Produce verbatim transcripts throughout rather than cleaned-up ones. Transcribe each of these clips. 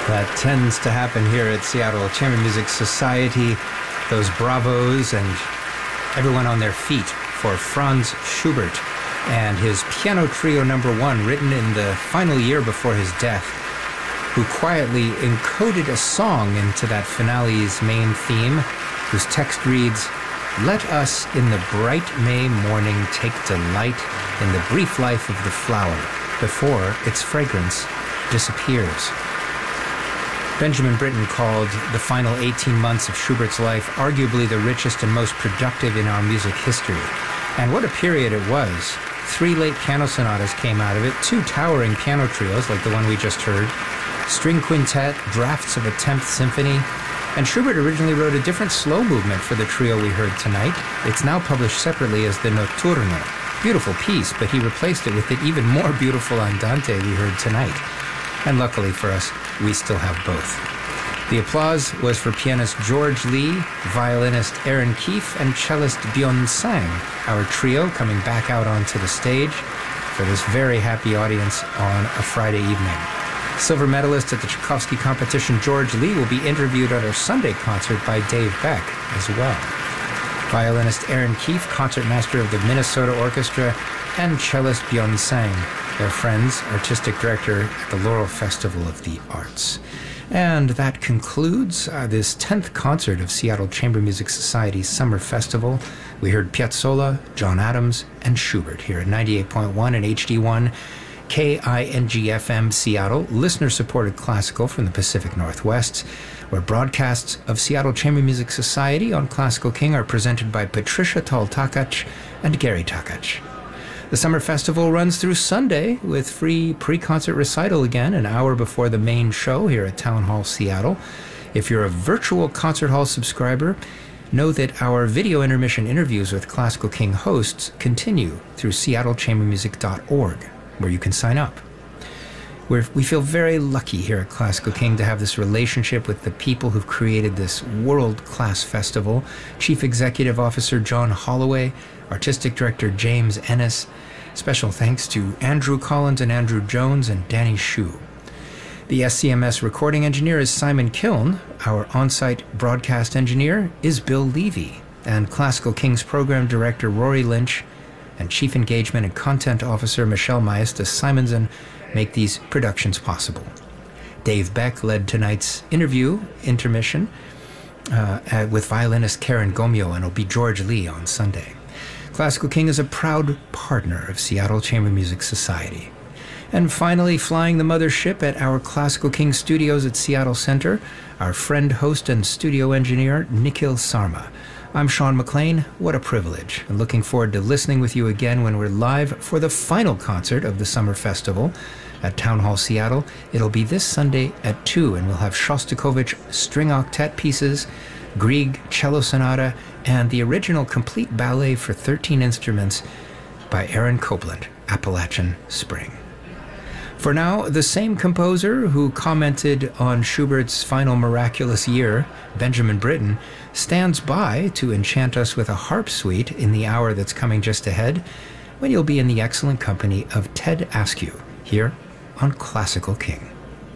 That tends to happen here at Seattle Chamber Music Society. Those bravos and everyone on their feet for Franz Schubert and his piano trio number one, written in the final year before his death, who quietly encoded a song into that finale's main theme, whose text reads, "Let us in the bright May morning take delight in the brief life of the flower before its fragrance disappears." Benjamin Britten called the final eighteen months of Schubert's life arguably the richest and most productive in our music history. And what a period it was. Three late piano sonatas came out of it, two towering piano trios like the one we just heard, string quintet, drafts of a tenth symphony, and Schubert originally wrote a different slow movement for the trio we heard tonight. It's now published separately as the Notturno. Beautiful piece, but he replaced it with the even more beautiful Andante we heard tonight. And luckily for us, we still have both. The applause was for pianist George Lee, violinist Aaron Keefe, and cellist Byun Sang, our trio coming back out onto the stage for this very happy audience on a Friday evening. Silver medalist at the Tchaikovsky competition George Lee will be interviewed at our Sunday concert by Dave Beck as well. Violinist Aaron Keefe, concertmaster of the Minnesota Orchestra, and cellist Byun Sang, their friends, artistic director at the Laurel Festival of the Arts. And that concludes uh, this tenth concert of Seattle Chamber Music Society's Summer Festival. We heard Piazzolla, John Adams, and Schubert here at ninety-eight point one and H D one, K I N G F M Seattle, listener-supported classical from the Pacific Northwest, where broadcasts of Seattle Chamber Music Society on Classical King are presented by Patricia Tal-Takach and Gary Takach. The Summer Festival runs through Sunday with free pre-concert recital again an hour before the main show here at Town Hall Seattle. If you're a virtual concert hall subscriber, know that our video intermission interviews with Classical King hosts continue through seattle chamber music dot org, where you can sign up. We're, we feel very lucky here at Classical King to have this relationship with the people who've created this world-class festival. Chief Executive Officer John Holloway, Artistic Director James Ennis. Special thanks to Andrew Collins and Andrew Jones and Danny Shu. The S C M S recording engineer is Simon Kiln. Our on-site broadcast engineer is Bill Levy. And Classical King's program director Rory Lynch and Chief Engagement and Content Officer Michelle Maestas Simonson make these productions possible. Dave Beck led tonight's interview intermission uh, with violinist Karen Gomio, and it'll be George Lee on Sunday. Classical King is a proud partner of Seattle Chamber Music Society. And finally, flying the mothership at our Classical King studios at Seattle Center, our friend, host, and studio engineer, Nikhil Sarma. I'm Sean McLean. What a privilege. And looking forward to listening with you again when we're live for the final concert of the Summer Festival at Town Hall Seattle. It'll be this Sunday at two, and we'll have Shostakovich string octet pieces, Grieg cello sonata, and the original complete ballet for thirteen instruments by Aaron Copland, Appalachian Spring. For now, the same composer who commented on Schubert's final miraculous year, Benjamin Britten, stands by to enchant us with a harp suite in the hour that's coming just ahead, when you'll be in the excellent company of Ted Askew here on Classical King.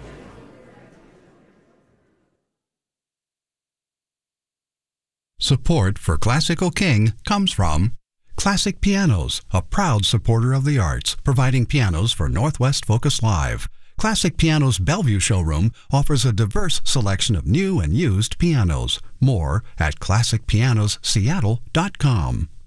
Support for Classical King comes from Classic Pianos, a proud supporter of the arts, providing pianos for Northwest Focus Live. Classic Pianos Bellevue showroom offers a diverse selection of new and used pianos. More at classic pianos seattle dot com.